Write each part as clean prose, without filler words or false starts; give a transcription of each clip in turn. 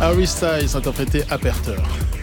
Harry Styles interprété Aperteur.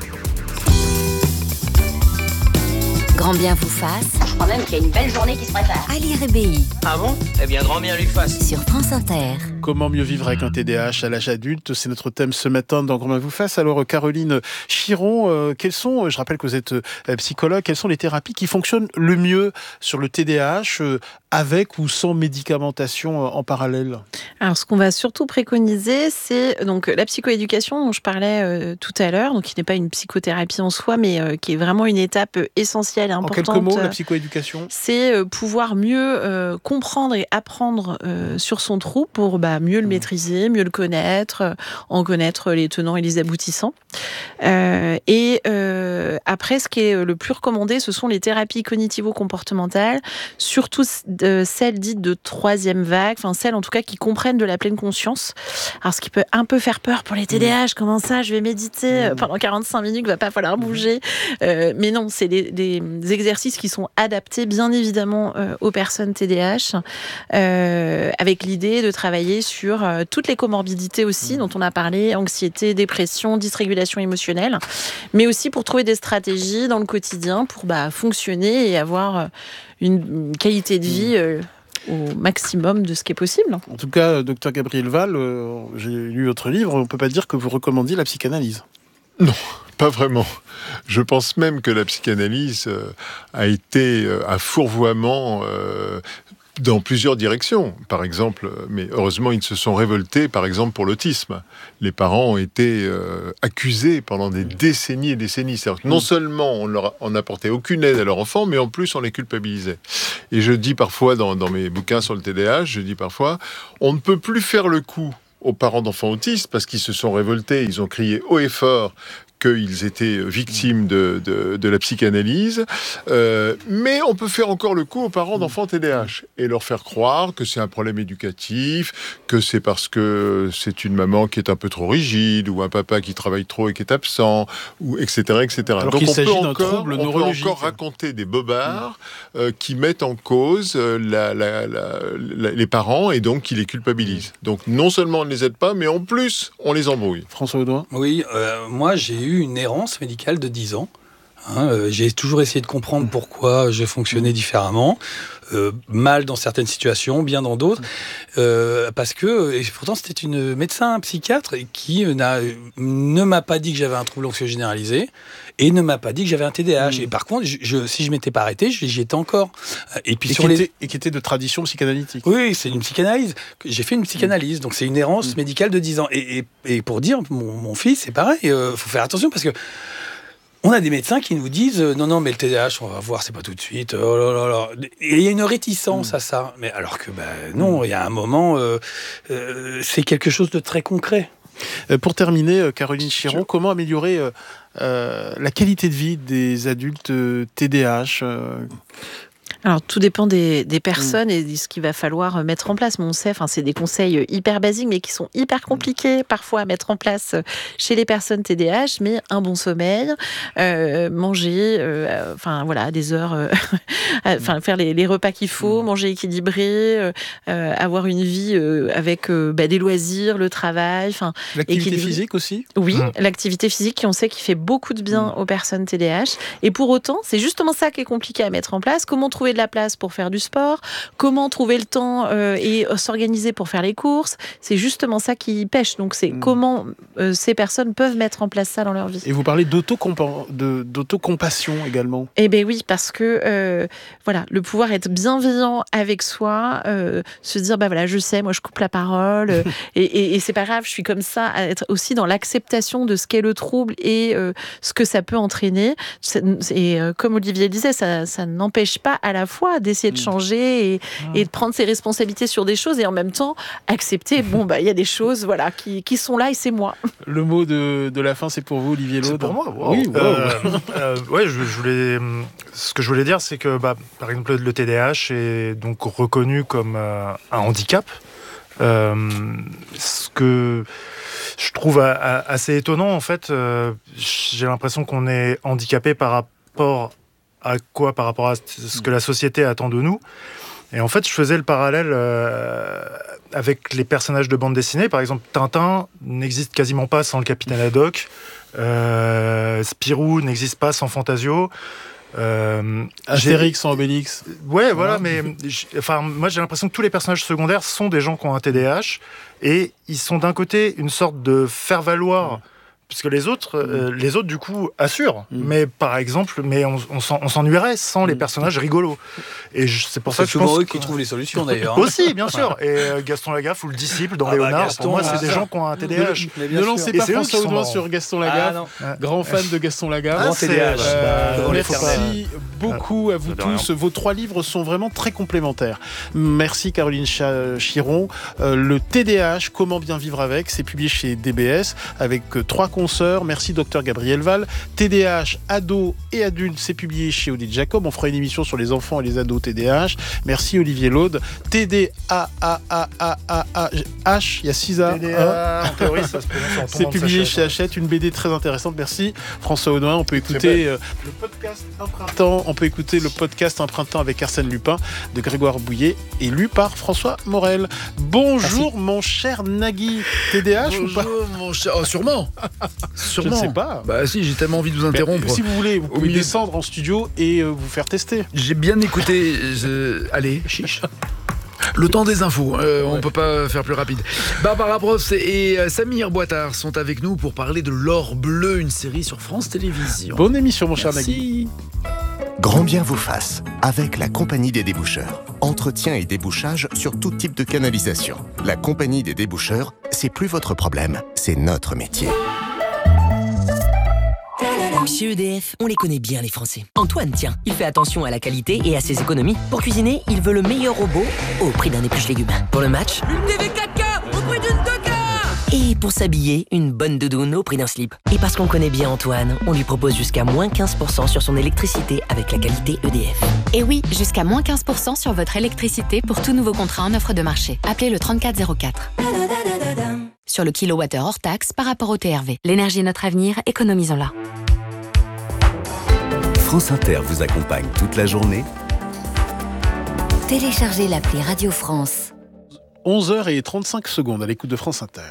Grand bien vous fasse. Je crois même qu'il y a une belle journée qui se prépare. Ali Rebéi. Ah bon ? Eh bien, grand bien lui fasse. Sur France Inter. Comment mieux vivre avec un TDAH à l'âge adulte ? C'est notre thème ce matin dans Grand bien vous fasse. Alors, Caroline Chiron, quelles sont, je rappelle que vous êtes psychologue, quelles sont les thérapies qui fonctionnent le mieux sur le TDAH avec ou sans médicamentation en parallèle ? Alors, ce qu'on va surtout préconiser, c'est donc la psychoéducation dont je parlais tout à l'heure, donc qui n'est pas une psychothérapie en soi, mais qui est vraiment une étape essentielle et importante. En quelques mots, la psychoéducation ? C'est pouvoir mieux comprendre et apprendre sur son trouble pour mieux le maîtriser, mieux le connaître, en connaître les tenants et les aboutissants. Après, ce qui est le plus recommandé, ce sont les thérapies cognitivo-comportementales, surtout celles dites de troisième vague, enfin celles en tout cas qui comprennent de la pleine conscience. Alors ce qui peut un peu faire peur pour les TDAH, comment ça, je vais méditer pendant 45 minutes, il va pas falloir bouger. Mais non, c'est des exercices qui sont adaptés bien évidemment aux personnes TDAH, avec l'idée de travailler sur toutes les comorbidités aussi dont on a parlé, anxiété, dépression, dysrégulation émotionnelle, mais aussi pour trouver des stratégies dans le quotidien pour fonctionner et avoir une qualité de vie au maximum de ce qui est possible. En tout cas, docteur Gabriel Val, j'ai lu votre livre, on ne peut pas dire que vous recommandiez la psychanalyse. Non, pas vraiment. Je pense même que la psychanalyse a été un fourvoiement dans plusieurs directions. Par exemple, mais heureusement, ils se sont révoltés, par exemple, pour l'autisme. Les parents ont été accusés pendant des décennies et décennies. C'est-à-dire que non seulement on n'apportait aucune aide à leur enfant, mais en plus, on les culpabilisait. Et je dis parfois, dans mes bouquins sur le TDAH, je dis parfois, on ne peut plus faire le coup aux parents d'enfants autistes parce qu'ils se sont révoltés, ils ont crié haut et fort qu'ils étaient victimes de la psychanalyse, mais on peut faire encore le coup aux parents d'enfants TDAH et leur faire croire que c'est un problème éducatif, que c'est parce que c'est une maman qui est un peu trop rigide, ou un papa qui travaille trop et qui est absent, ou etc. etc. Alors donc qu'il s'agit d'un trouble neurologique. On peut encore raconter des bobards qui mettent en cause les parents et donc qui les culpabilisent. Donc non seulement on ne les aide pas, mais en plus on les embrouille. François Audouin ? Oui, moi j'ai eu une errance médicale de 10 ans. J'ai toujours essayé de comprendre pourquoi je fonctionnais différemment, mal dans certaines situations, bien dans d'autres, parce que, et pourtant c'était une médecin, un psychiatre, qui ne m'a pas dit que j'avais un trouble anxieux généralisé, et ne m'a pas dit que j'avais un TDAH. Et par contre, si je m'étais pas arrêté, j'y étais encore. Et puis qui était de tradition psychanalytique. Oui, c'est une psychanalyse. J'ai fait une psychanalyse, donc c'est une errance médicale de 10 ans. Et pour dire, mon fils, c'est pareil, faut faire attention, parce que on a des médecins qui nous disent non, mais le TDAH, on va voir, c'est pas tout de suite. Oh là là là. Et il y a une réticence à ça. Mais alors que non, il y a un moment, c'est quelque chose de très concret. Pour terminer, Caroline Chiron, comment améliorer la qualité de vie des adultes TDAH Alors, tout dépend des personnes et de ce qu'il va falloir mettre en place. Mais on sait, c'est des conseils hyper basiques, mais qui sont hyper compliqués parfois à mettre en place chez les personnes TDAH. Mais un bon sommeil, manger, des heures, faire les repas qu'il faut, manger équilibré, avoir une vie avec des loisirs, le travail. L'activité physique aussi ? Oui, l'activité physique, on sait qu'il fait beaucoup de bien aux personnes TDAH. Et pour autant, c'est justement ça qui est compliqué à mettre en place. Comment trouver de la place pour faire du sport, comment trouver le temps et s'organiser pour faire les courses, c'est justement ça qui pêche. Donc c'est comment ces personnes peuvent mettre en place ça dans leur vie. Et vous parlez d'autocompassion également. Eh bien oui, parce que le pouvoir être bienveillant avec soi, se dire je sais, moi je coupe la parole et c'est pas grave, je suis comme ça, à être aussi dans l'acceptation de ce qu'est le trouble et ce que ça peut entraîner. Et comme Olivier le disait, ça n'empêche pas à la fois d'essayer de changer et de prendre ses responsabilités sur des choses et en même temps accepter, il y a des choses qui sont là et c'est moi. Le mot de la fin, c'est pour vous, Olivier Laude. C'est pour moi. Wow. Oui, ce que je voulais dire, c'est que par exemple le TDAH est donc reconnu comme un handicap. Ce que je trouve assez étonnant, en fait, j'ai l'impression qu'on est handicapé par rapport à quoi ? Par rapport à ce que la société attend de nous. Et en fait, je faisais le parallèle avec les personnages de bande dessinée. Par exemple, Tintin n'existe quasiment pas sans le Capitaine Haddock. Spirou n'existe pas sans Fantasio. Astérix sans Obélix. Ouais, voilà, mais moi j'ai l'impression que tous les personnages secondaires sont des gens qui ont un TDAH et ils sont d'un côté une sorte de faire-valoir. Puisque les autres, du coup, assurent. Mais par exemple, on s'ennuierait sans les personnages rigolos. Et c'est pour ça que je pense souvent eux qui trouvent les solutions, d'ailleurs. Aussi, bien sûr. Et Gaston Lagaffe ou le disciple dans Léonard, pour moi, c'est des gens qui ont un TDAH. Ne lancez pas François Audouin sur Gaston Lagaffe. Grand fan de Gaston Lagaffe. Grand TDAH. Merci beaucoup à vous tous. Vos 3 livres sont vraiment très complémentaires. Merci Caroline Chiron. Le TDAH, comment bien vivre avec, c'est publié chez DBS avec 3 consoeurs. Merci Dr Gabriel Val. TDAH, ados et adultes, c'est publié chez Odile Jacob. On fera une émission sur les enfants et les ados TDAH. Merci Olivier Laude. TDAH, il y a 6 A. TDAH, en théorie, ça se prononce en tombant. C'est publié chez Hachette, une BD très intéressante. Merci François Audouin. On peut écouter le podcast Un printemps. On peut écouter le podcast Un printemps avec Arsène Lupin de Grégoire Bouillet et lu par François Morel. Bonjour mon cher Nagui. TDAH ou pas? Bonjour mon cher. Oh, sûrement. Je ne sais pas. Bah si, j'ai tellement envie de vous interrompre. Si vous voulez, vous pouvez descendre en studio et vous faire tester. J'ai bien écouté. Allez, chiche. Le temps des infos, on peut pas faire plus rapide. Barbara Bross et Samir Boitard sont avec nous pour parler de L'Or Bleu, une série sur France Télévisions. Bonne émission mon cher Nagui. Grand bien vous fasse, avec la Compagnie des déboucheurs. Entretien et débouchage sur tout type de canalisation. La Compagnie des déboucheurs, c'est plus votre problème, c'est notre métier. Chez EDF, on les connaît bien les Français. Antoine, tiens, il fait attention à la qualité et à ses économies. Pour cuisiner, il veut le meilleur robot au prix d'un épluche légumes. Pour le match, une TV 4K au prix d'une 2K. Et pour s'habiller, une bonne doudoune au prix d'un slip. Et parce qu'on connaît bien Antoine, on lui propose jusqu'à moins 15% sur son électricité avec la qualité EDF. Et oui, jusqu'à moins 15% sur votre électricité pour tout nouveau contrat en offre de marché. Appelez le 3404. Sur le kilowattheure hors taxe par rapport au TRV. L'énergie est notre avenir, économisons-la. France Inter vous accompagne toute la journée. Téléchargez l'appli Radio France. 11h35 à l'écoute de France Inter.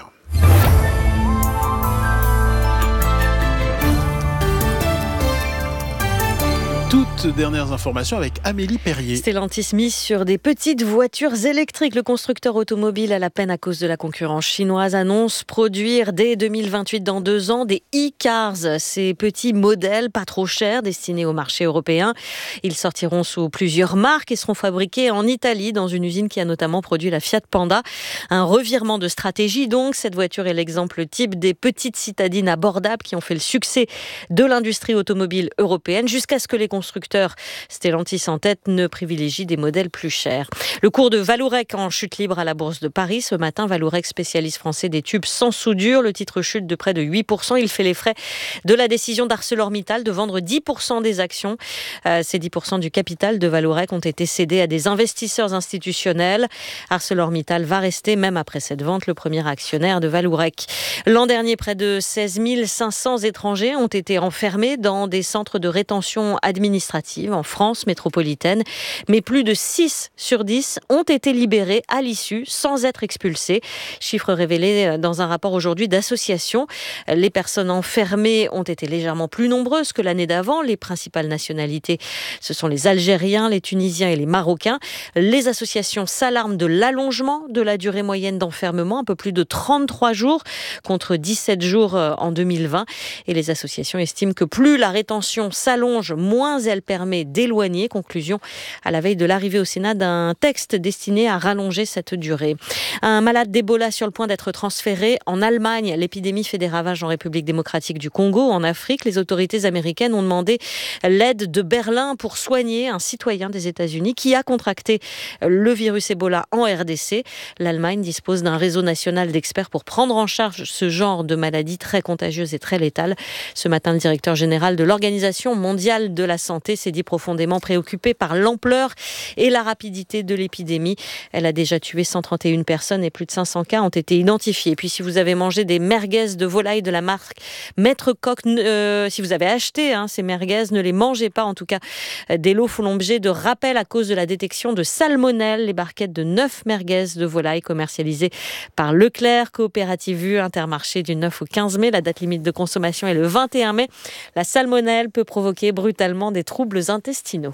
Toutes dernières informations avec Amélie Perrier. Stellantis mise sur des petites voitures électriques. Le constructeur automobile, à la peine à cause de la concurrence chinoise, annonce produire dès 2028, dans 2 ans, des e-cars. Ces petits modèles pas trop chers destinés au marché européen. Ils sortiront sous plusieurs marques et seront fabriqués en Italie, dans une usine qui a notamment produit la Fiat Panda. Un revirement de stratégie donc. Cette voiture est l'exemple type des petites citadines abordables qui ont fait le succès de l'industrie automobile européenne, jusqu'à ce que les constructeurs, Stellantis en tête, ne privilégie des modèles plus chers. Le cours de Vallourec en chute libre à la Bourse de Paris. Ce matin, Vallourec, spécialiste français des tubes sans soudure. Le titre chute de près de 8%. Il fait les frais de la décision d'ArcelorMittal de vendre 10% des actions. Ces 10% du capital de Vallourec ont été cédés à des investisseurs institutionnels. ArcelorMittal va rester, même après cette vente, le premier actionnaire de Vallourec. L'an dernier, près de 16 500 étrangers ont été enfermés dans des centres de rétention administrative en France métropolitaine, mais plus de 6 sur 10 ont été libérés à l'issue sans être expulsés. Chiffre révélé dans un rapport aujourd'hui d'association. Les personnes enfermées ont été légèrement plus nombreuses que l'année d'avant. Les principales nationalités, ce sont les Algériens, les Tunisiens et les Marocains. Les associations s'alarment de l'allongement de la durée moyenne d'enfermement, un peu plus de 33 jours contre 17 jours en 2020. Et les associations estiment que plus la rétention s'allonge, moins elle permet d'éloigner. Conclusion à la veille de l'arrivée au Sénat d'un texte destiné à rallonger cette durée. Un malade d'Ebola sur le point d'être transféré en Allemagne. L'épidémie fait des ravages en République démocratique du Congo, en Afrique. Les autorités américaines ont demandé l'aide de Berlin pour soigner un citoyen des États-Unis qui a contracté le virus Ebola en RDC. L'Allemagne dispose d'un réseau national d'experts pour prendre en charge ce genre de maladie très contagieuse et très létale. Ce matin, le directeur général de l'Organisation mondiale de la santé santé s'est dit profondément préoccupée par l'ampleur et la rapidité de l'épidémie. Elle a déjà tué 131 personnes et plus de 500 cas ont été identifiés. Et puis si vous avez mangé des merguez de volaille de la marque Maître Coq, si vous avez acheté ces merguez, ne les mangez pas. En tout cas, des lots font l'objet de rappels à cause de la détection de salmonelle. Les barquettes de 9 merguez de volaille commercialisées par Leclerc, Coopérative U, Intermarché du 9 au 15 mai. La date limite de consommation est le 21 mai. La salmonelle peut provoquer brutalement des troubles intestinaux.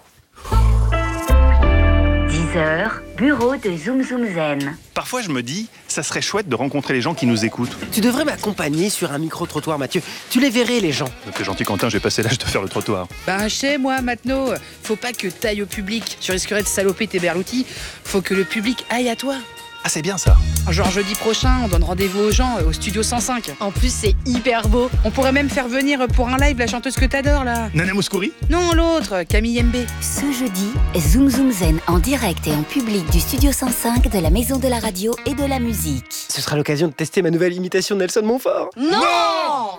10h, bureau de Zoom Zoom Zen. Parfois, je me dis, ça serait chouette de rencontrer les gens qui nous écoutent. Tu devrais m'accompagner sur un micro-trottoir, Mathieu. Tu les verrais, les gens. T'es gentil, Quentin, j'ai passé l'âge de faire le trottoir. Bah, chez moi, maintenant, faut pas que t'ailles au public. Tu risquerais de saloper tes berloutis. Faut que le public aille à toi. Ah, c'est bien ça. Genre jeudi prochain, on donne rendez-vous aux gens au studio 105. En plus, c'est hyper beau. On pourrait même faire venir pour un live la chanteuse que t'adores, là. Nana Mouskouri ? Non, l'autre, Camille Mbé. Ce jeudi, Zoom Zoom Zen en direct et en public du studio 105 de la Maison de la Radio et de la Musique. Ce sera l'occasion de tester ma nouvelle imitation de Nelson Montfort. Non,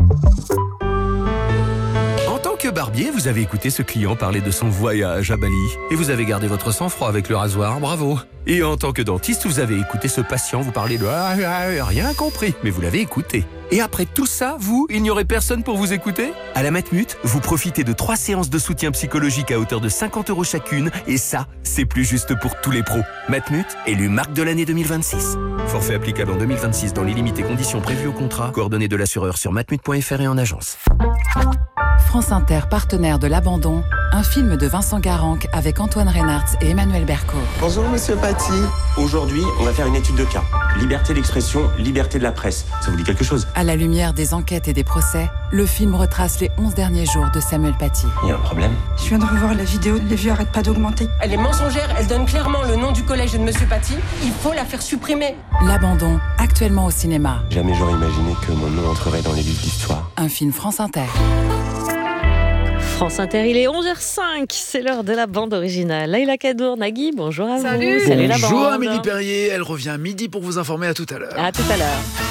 En tant que barbier, vous avez écouté ce client parler de son voyage à Bali. Et vous avez gardé votre sang-froid avec le rasoir, bravo. Et en tant que dentiste, vous avez écouté ce patient vous parler de rien compris, mais vous l'avez écouté. Et après tout ça, il n'y aurait personne pour vous écouter ? À la Matmut, vous profitez de 3 séances de soutien psychologique à hauteur de 50 € chacune, et ça, c'est plus juste pour tous les pros. Matmut, élu marque de l'année 2026. Forfait applicable en 2026 dans les limites et conditions prévues au contrat. Coordonnées de l'assureur sur matmut.fr et en agence. France Inter, partenaire de L'Abandon, un film de Vincent Garanc avec Antoine Reynartz et Emmanuel Berco. Bonjour Monsieur Paty. Aujourd'hui, on va faire une étude de cas. Liberté d'expression, liberté de la presse. Ça vous dit quelque chose ? À la lumière des enquêtes et des procès, le film retrace les 11 derniers jours de Samuel Paty. Il y a un problème ? Je viens de revoir la vidéo, les vues arrêtent pas d'augmenter. Elle est mensongère, elle donne clairement le nom du collège de Monsieur Paty. Il faut la faire supprimer. L'Abandon, actuellement au cinéma. Jamais j'aurais imaginé que mon nom entrerait dans les livres d'histoire. Un film France Inter. France Inter, il est 11h05, c'est l'heure de la bande originale. Laïla Kadour, Nagui, bonjour à vous. Salut la bande. Bonjour Amélie Perrier, elle revient à midi pour vous informer. À tout à l'heure. À tout à l'heure.